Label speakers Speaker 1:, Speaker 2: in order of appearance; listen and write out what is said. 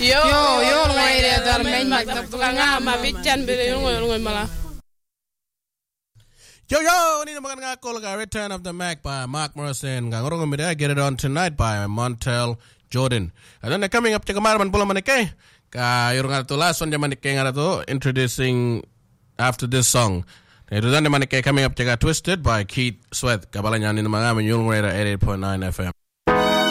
Speaker 1: Yo ngoy dar men magtapanga mabichan bile ngoy mala.
Speaker 2: Yo, ni naman nga call ka Return of the Mac by Mark Morrison. Nga ngorong umida, Get It On Tonight by Montel Jordan. And then coming up, chika maraman pula manike. Ka yung nga to last one manike nga to introducing after this song. Ito dan manike coming up, chika Twisted by Keith Sweat. Kabalan yan ni naman nga yung Radar 88.9 FM.